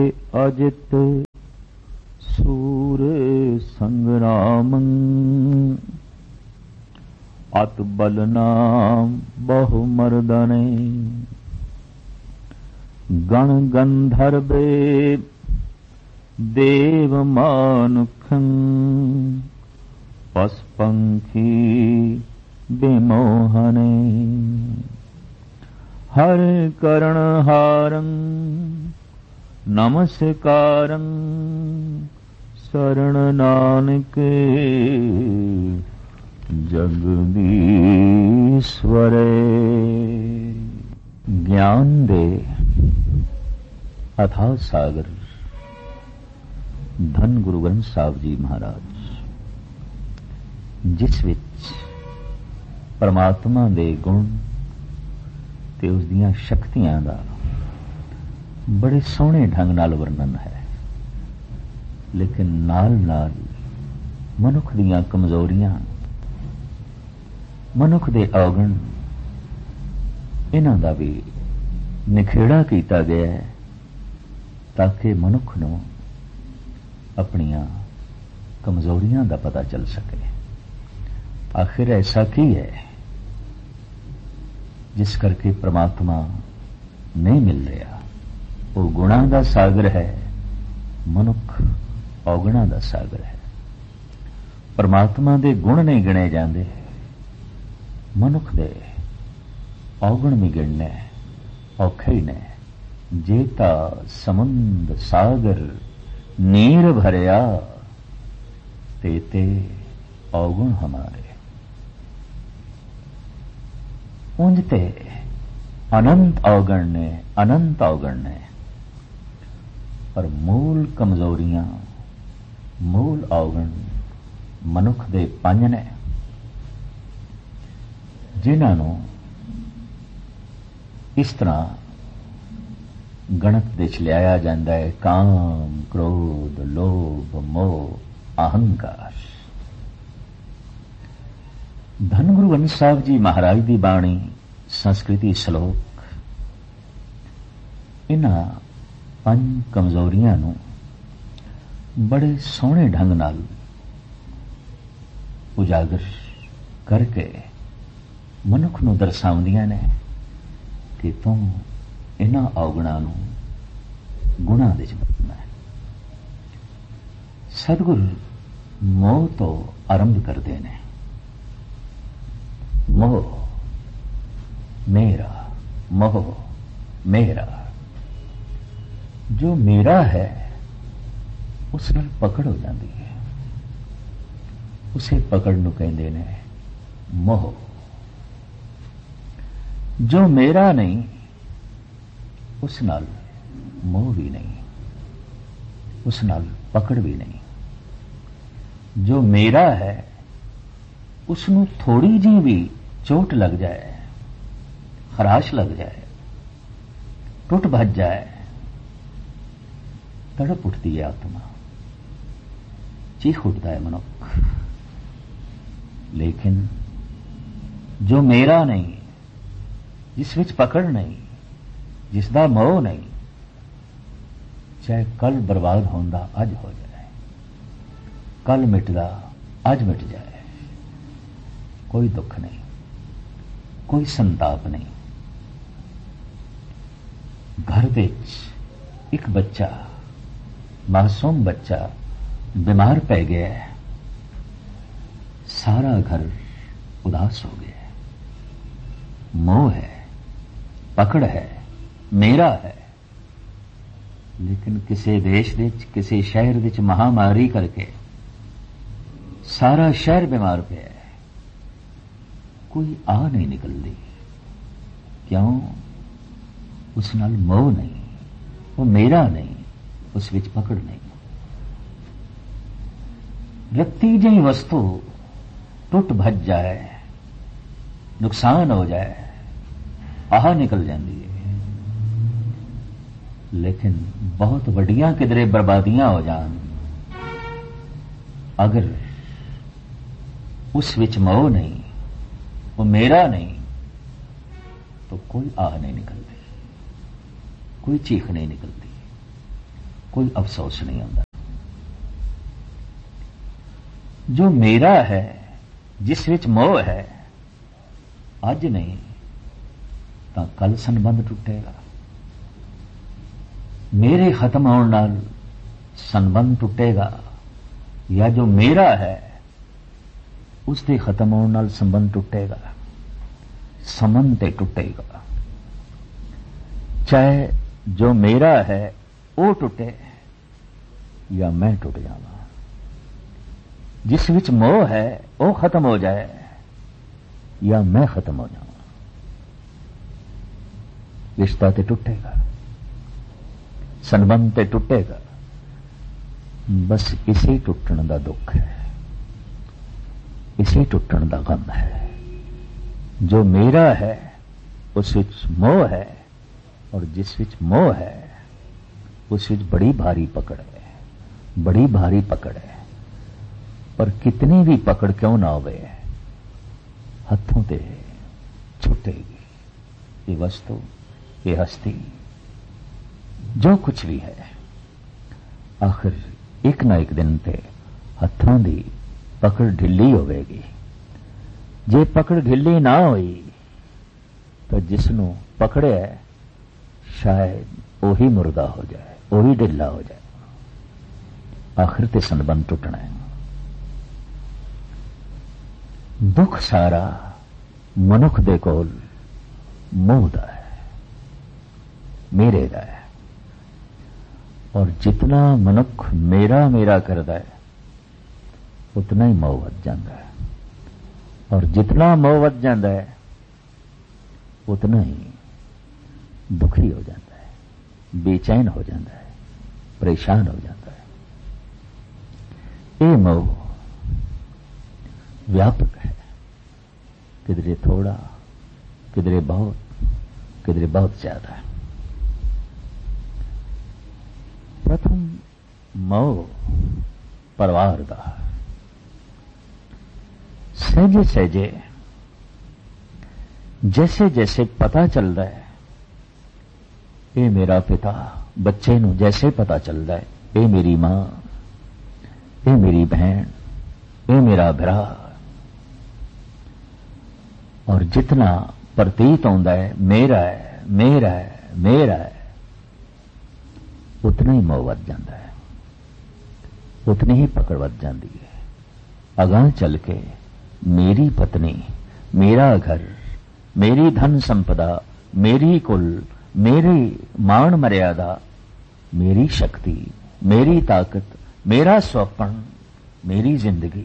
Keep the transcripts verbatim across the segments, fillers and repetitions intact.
ਅਜਿਤ ਸੂਰ ਸੰਗਰਾਮੰ ਅਤ ਬਲਨਾਮ ਬਹੁ ਮਰਦਨੇ ਗਣ ਗੰਧਰਵੇ ਦੇਵ ਮਾਨੁਖੰ ਪਸ ਪੰਖੀ ਬਿਮੋਹਨੇ ਹਰ ਕਰਣ ਹਾਰੰ ਨਮਸਕਾਰੰ ਸਰਣ ਨਾਨਕ ਜਗਦੀਸ਼ਵਰੇ। ਗਿਆਨ ਦੇ ਅਥਾਹ ਸਾਗਰ ਧੰਨ ਗੁਰੂ ਗ੍ਰੰਥ ਸਾਹਿਬ ਜੀ ਮਹਾਰਾਜ, ਜਿਸ ਵਿੱਚ ਪਰਮਾਤਮਾ ਦੇ ਗੁਣ ਤੇ ਉਸ ਦੀਆਂ ਸ਼ਕਤੀਆਂ ਦਾ ਬੜੇ ਸੋਹਣੇ ਢੰਗ ਨਾਲ ਵਰਣਨ ਹੈ, ਲੇਕਿਨ ਨਾਲ ਨਾਲ ਮਨੁੱਖ ਦੀਆਂ ਕਮਜ਼ੋਰੀਆਂ, ਮਨੁੱਖ ਦੇ ਔਗਣ, ਇਹਨਾਂ ਦਾ ਵੀ ਨਿਖੇੜਾ ਕੀਤਾ ਗਿਆ ਹੈ ਤਾਂ ਕਿ ਮਨੁੱਖ ਨੂੰ ਆਪਣੀਆਂ ਕਮਜ਼ੋਰੀਆਂ ਦਾ ਪਤਾ ਚੱਲ ਸਕੇ। ਆਖਿਰ ਐਸਾ ਕੀ ਹੈ ਜਿਸ ਕਰਕੇ ਪ੍ਰਮਾਤਮਾ ਨਹੀਂ ਮਿਲ ਰਿਹਾ? ਉਹ ਗੁਣਾਂ ਦਾ ਸਾਗਰ ਹੈ, ਮਨੁੱਖ ਔਗਣਾਂ ਦਾ ਸਾਗਰ ਹੈ। ਪ੍ਰਮਾਤਮਾ ਦੇ ਗੁਣ ਨਹੀਂ ਗਿਣੇ ਜਾਂਦੇ, ਮਨੁੱਖ ਦੇ ਔਗਣ ਵੀ ਗਿਣਨੇ ਔਖੇ ਹੀ ਨੇ। ਜੇ ਤਾਂ ਸਮੁੰਦ ਸਾਗਰ ਨੀਰ ਭਰਿਆ ਤੇ ਤੇ ਔਗਣ ਹਮਾਰੇ। ਉਂਝ ਤੇ ਅਨੰਤ ਔਗਣ ਨੇ, ਅਨੰਤ ਔਗਣ ਨੇ, ਪਰ ਮੂਲ ਕਮਜ਼ੋਰੀਆਂ, ਮੂਲ ਔਗਣ ਮਨੁੱਖ ਦੇ ਪੰਜ ਨੇ, ਜਿਨ੍ਹਾਂ ਨੂੰ ਇਸ ਤਰ੍ਹਾਂ ਗਣਤ ਦੇ ਚ ਲਿਆਇਆ ਜਾਂਦਾ ਹੈ: ਕਾਮ, ਕ੍ਰੋਧ, ਲੋਭ, ਮੋਹ, ਅਹੰਕਾਰ। ਧੰਨ ਗੁਰੂ ਗ੍ਰੰਥ ਸਾਹਿਬ ਜੀ ਮਹਾਰਾਜ ਦੀ ਬਾਣੀ, ਸੰਸਕ੍ਰਿਤੀ ਸ਼ਲੋਕ ਇਹਨਾਂ ਪੰਜ ਕਮਜ਼ੋਰੀਆਂ ਨੂੰ ਬੜੇ ਸੋਹਣੇ ਢੰਗ ਨਾਲ ਉਜਾਗਰ ਕਰਕੇ ਮਨੁੱਖ ਨੂੰ ਦਰਸਾਉਂਦੀਆਂ ਨੇ ਕਿ ਤੂੰ ਇਹਨਾਂ ਔਗਣਾਂ ਨੂੰ ਗੁਣਾਂ ਦੇ ਚ ਬਦਲਣਾ ਹੈ। ਸਤਿਗੁਰ ਮੋਹ ਤੋਂ ਆਰੰਭ ਕਰਦੇ ਨੇ। ਮੋਹ ਮੇਰਾ, ਮੋਹ ਮੇਰਾ। ਜੋ ਮੇਰਾ ਹੈ ਉਸ ਨਾਲ ਪਕੜ ਹੋ ਜਾਂਦੀ ਹੈ, ਉਸੇ ਪਕੜ ਨੂੰ ਕਹਿੰਦੇ ਨੇ ਮੋਹ। ਜੋ ਮੇਰਾ ਨਹੀਂ ਉਸ ਨਾਲ ਮੋਹ ਵੀ ਨਹੀਂ, ਉਸ ਨਾਲ ਪਕੜ ਵੀ ਨਹੀਂ। ਜੋ ਮੇਰਾ ਹੈ ਉਸ ਨੂੰ ਥੋੜੀ ਜਿਹੀ ਵੀ ਚੋਟ ਲੱਗ ਜਾਏ, ਖਰਾਸ਼ ਲੱਗ ਜਾਏ, ਟੁੱਟ ਭੱਜ ਜਾਏ, ਤੜਪ ਉੱਠਦੀ ਹੈ ਆਤਮਾ, ਚੀਖ ਉੱਠਦਾ ਹੈ ਮਨੁੱਖ। ਲੇਕਿਨ ਜੋ ਮੇਰਾ ਨਹੀਂ, ਜਿਸ ਵਿੱਚ ਪਕੜ ਨਹੀਂ, ਜਿਸ ਦਾ ਮੋਹ ਨਹੀਂ, ਚਾਹੇ ਕੱਲ ਬਰਬਾਦ ਹੁੰਦਾ ਅੱਜ ਹੋ ਜਾਏ, ਕੱਲ ਮਿਟਦਾ ਅੱਜ ਮਿਟ ਜਾਏ, ਕੋਈ ਦੁੱਖ ਨਹੀਂ, ਕੋਈ ਸੰਤਾਪ ਨਹੀਂ। ਘਰ ਵਿੱਚ ਇੱਕ ਬੱਚਾ, ਮਾਸੂਮ ਬੱਚਾ ਬਿਮਾਰ ਪੈ ਗਿਆ ਹੈ, ਸਾਰਾ ਘਰ ਉਦਾਸ ਹੋ ਗਿਆ। ਮੋਹ ਹੈ, ਪਕੜ ਹੈ, ਮੇਰਾ ਹੈ। ਲੇਕਿਨ ਕਿਸੇ ਦੇਸ਼ ਵਿੱਚ, ਕਿਸੇ ਸ਼ਹਿਰ ਵਿੱਚ ਮਹਾਮਾਰੀ ਕਰਕੇ ਸਾਰਾ ਸ਼ਹਿਰ ਬਿਮਾਰ ਪਿਆ ਹੈ, ਕੋਈ ਆ ਨਹੀਂ ਨਿਕਲਦੀ। ਕਿਉਂ? ਉਸ ਨਾਲ ਮੋਹ ਨਹੀਂ, ਉਹ ਮੇਰਾ ਨਹੀਂ, ਉਸ ਵਿੱਚ ਪਕੜ ਨਹੀਂ। ਰੱਤੀ ਜਿਹੀ ਵਸਤੂ ਟੁੱਟ ਭੱਜ ਜਾਏ, ਨੁਕਸਾਨ ਹੋ ਜਾਏ, ਆਹ ਨਿਕਲ ਜਾਂਦੀ ਹੈ। ਲੇਕਿਨ ਬਹੁਤ ਵੱਡੀਆਂ ਕਿਧਰੇ ਬਰਬਾਦੀਆਂ ਹੋ ਜਾਣ, ਅਗਰ ਉਸ ਵਿੱਚ ਮੋਹ ਨਹੀਂ, वो मेरा नहीं, तो कोई आह नहीं निकलती, कोई चीख नहीं निकलती। कोई अफसोस नहीं होता। जो मेरा है, जिस विच मोह है, अज नहीं तां कल संबंध टुटेगा। मेरे खत्म होने नाल संबंध टुटेगा, या जो मेरा है उसके खत्म होने नाल संबंध टुटेगा। संबंध ते टुटेगा, चाहे जो मेरा है वो टुटे या मैं टुट जावां। जिस विच मोह है वो खत्म हो जाए या मैं खत्म हो जावां, रिश्ता ते टुटेगा, संबंध ते टुटेगा। बस इसी टुटण दा दुख है, इसी टुटण दा गम है। जो मेरा है उस विच मोह है, और जिस विच मोह है उस विच बड़ी भारी पकड़ है, बड़ी भारी पकड़ है। पर कितनी भी पकड़ क्यों ना होवे, हथों ते छुटेगी। ये वस्तु, ये हस्ती, जो कुछ भी है, आखिर एक ना एक दिन ते हथों दी पकड़ ढिली होवेगी। जे पकड़ ढिली ना हुई तो जिसनों पकड़े शायद वही मुर्दा हो जाए, वही ढिला हो जाए। आखिर ते संबंध टुटना है। दुख सारा मनुख दे कोल मोह दा है, मेरे दा है। और जितना मनुख मेरा मेरा करता है उतना ही मोह वध जाता है, और जितना मोह वध जाता है उतना ही दुखी हो जाता है, बेचैन हो जाता है, परेशान हो जाता है। ये मोह व्यापक है, किधरे थोड़ा, किधरे बहुत, किधरे बहुत ज्यादा है। प्रथम मोह परिवार दा। सहजे सहजे जैसे जैसे पता चलता है, ये मेरा पिता, बच्चे नूं जैसे पता चलता है ये मेरी मां, ये मेरी बहन, ये मेरा भरा, और जितना प्रतीत होता है मेरा है, मेरा है, मेरा है, उतना ही मोह वध जाता है, उतनी ही पकड़ वध जाती है। अगां चल के मेरी पत्नी, मेरा घर, मेरी धन संपदा, मेरी कुल, मेरी मान मर्यादा, मेरी शक्ति, मेरी ताकत, मेरा स्वप्न, मेरी जिंदगी,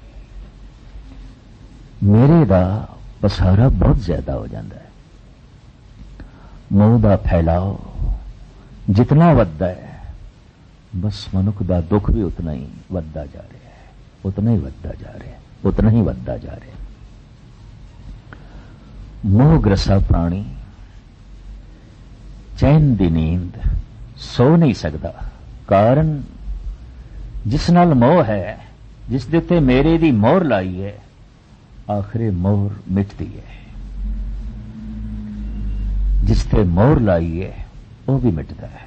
मेरे दा पसारा बहुत ज्यादा हो जाता है। मोह दा फैलाव जितना वधदा है, बस मनुख दा दुख भी उतना ही वधदा जा रहा है, उतना ही वधदा जा रहा है, उतना ही वधदा जा रहा है। मोहग्रसा प्राणी चैन दी नींद सो नहीं सकता। कारण जिस नाल मोह है, जिस दे उत्ते मेरे दी मोहर लाई है, आखिरे मोहर मिटती है। जिस ते मोहर लाई है वो भी मिटता है।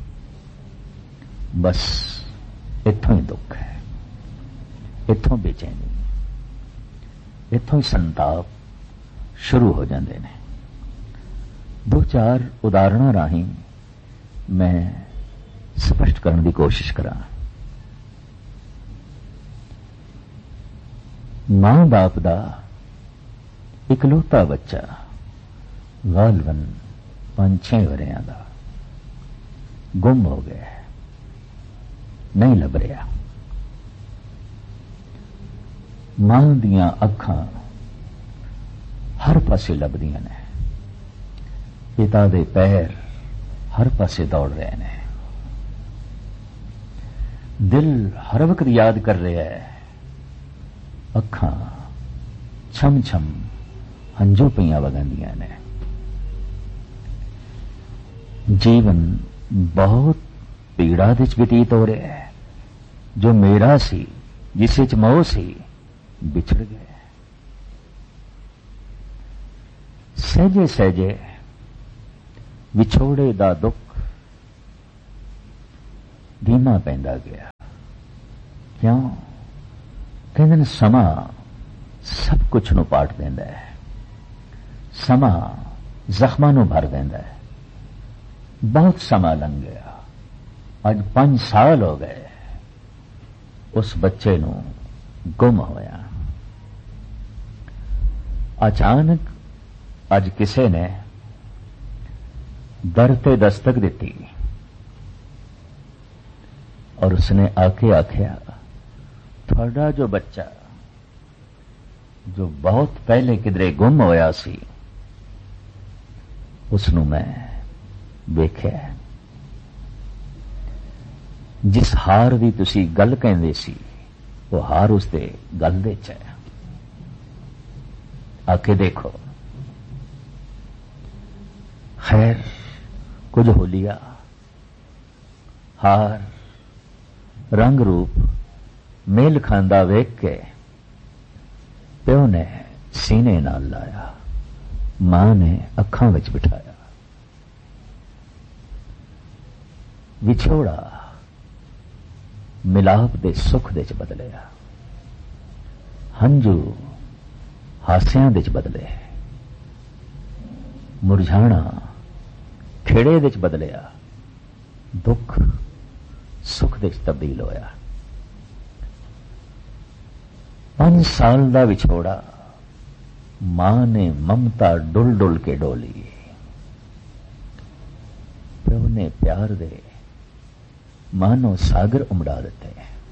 बस इत्थों ही दुख है, इत्थों बेचैनी, इत्थों ही संताप शुरू हो जाते हैं। दो चार उदाहरणों राही मैं स्पष्ट करने की कोशिश करा। मां बाप दा इकलौता बच्चा गालवन पांच छह वरियां दा गुम हो गया, नहीं लभ रहा। मां दियां अखां हर पासे लभदियां ने, पिता दे पैर हर पासे दौड़ रहे हैं, दिल हर वक्त याद कर रहा है, अखां छम छम हंजू पईयां वगंदियां ने। जीवन बहुत पीड़ा विच व्यतीत हो रहा है। जो मेरा सी, जिस विच मोह सी, बिछड़ गया। सहजे सहजे विछोड़े दा दुख धीमा पैंदा गया। क्यों? कहते ने समा सब कुछ नूं पाट देंदा है, समा जख्मां नूं भर देंदा है। बहुत समा लंघ गया, अज पांच साल हो गए उस बच्चे नूं गुम होया। अचानक अज किसे ने दर ते दस्तक दी और उसने आके आख्या, थोड़ा जो बच्चा जो बहुत पहले किधरे गुम होया सी उसनू मैं वेख्या। जिस हार दी तुसी गल कहंदे सी वो हार उसदे गल दे च है, आके देखो। खैर कुछ हो लिया, हार रंग रूप मेल खांदा वेख के प्यो ने सीने नाल लाया, मां ने अखां विच बिठाया। विछोड़ा मिलाप दे सुख दे च बदलिया, हंजू हास्यां दे च बदले, मुरझाना खेड़े दे च बदलिया, दुख सुख दे च तब्दील होया। पांच साल दा विछोड़ा मां ने ममता डुल डुल के डोली, प्यो ने प्यार दे मानो सागर उमड़ा देते।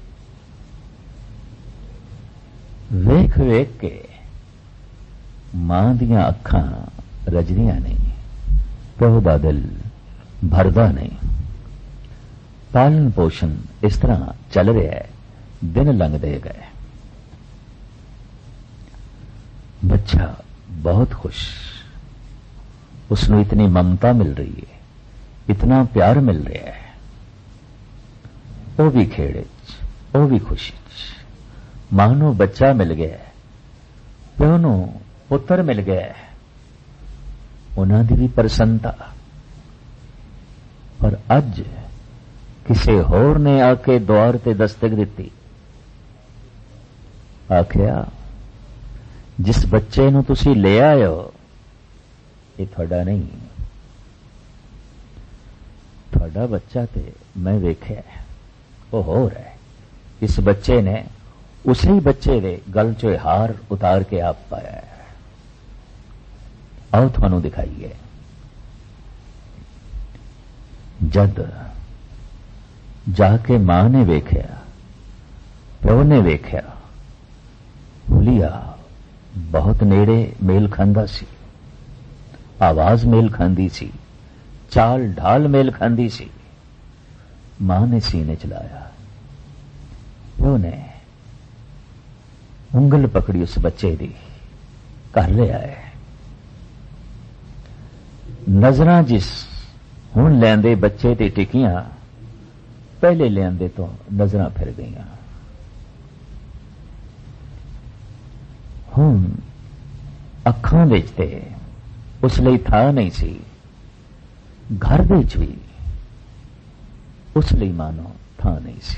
वेख वेख के मां दियां अखां रजदियां नहीं, प्यो दा दिल भरदा नहीं। पालन पोषण इस तरह चल रहा है, दिन लंघदे गए। बच्चा बहुत खुश, उसनू इतनी ममता मिल रही है, इतना प्यार मिल रहा है। वो भी खेड़े च, वो भी खुशी च। मां नू बच्चा मिल गया, प्यो नू पुत्र मिल गया, उन्हां दी भी प्रसन्नता। पर अज किसे होर ने आके द्वार ते दस्तक दिती, आखिया जिस बच्चे नू तुसी ले आए हो ये थोड़ा नहीं, थोड़ा बच्चा ते मैं वेख्या वो होर है। इस बच्चे ने उसे ही बच्चे दे गल चो हार उतार के आप पाया है। आओ थानू दिखाइए। जद जाके मां ने वेख्या, प्यो ने वेख्या, हुलिया बहुत नेड़े मेल खांदा सी, आवाज मेल खांदी सी, चाल ढाल मेल खांदी सी। मां ने सीने चलाया, प्यो ने उंगल पकड़ी उस बच्चे दी, घर ले आए। नजरां जिस हुण लैंदे बच्चे ते टिकियां, पहले लियांदे तो नजरां फिर गईयां। हुण अखां विच ते उस लई था नहीं सी, घर विच भी उस लई मानो था नहीं सी।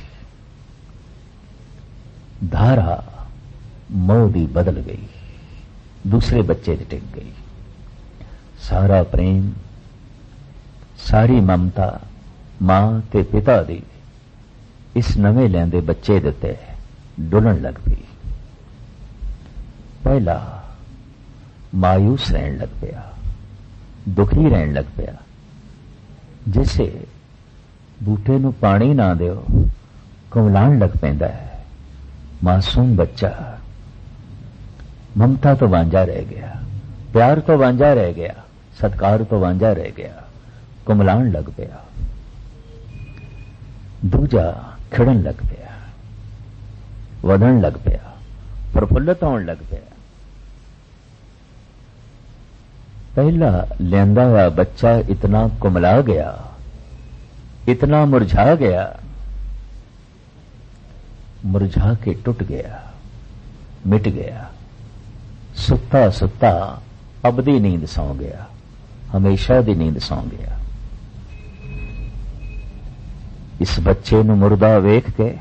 धारा मोह दी बदल गई, दूसरे बच्चे ते टिक गई। सारा प्रेम, सारी ममता मां ते पिता दी इस नवे लैंदे बच्चे दे उत्ते डुलन लग पई। पहला मायूस रहन लग पिया, दुखी रहन लग पिया। जैसे बूटे नू पानी ना दिओ कुमलाण लग पैंदा है। मासूम बच्चा ममता तो वांझा रह गया, प्यार तो वांझा रह गया, सत्कार तो वांझा रह गया, कुमलाण लग पिया। दूजा खिड़न लग पिया, वधन लग पिया, प्रफुल्लित होने लग पिया। पहला लियांदा हुआ बच्चा इतना कुमला गया, इतना मुरझा गया, मुरझा के टूट गया, मिट गया। सुत्ता सुत्ता अबदी नींद सौ गया, हमेशा दी नींद सौ गया। ਇਸ ਬੱਚੇ ਨੂੰ ਮੁਰਦਾ ਵੇਖ ਕੇ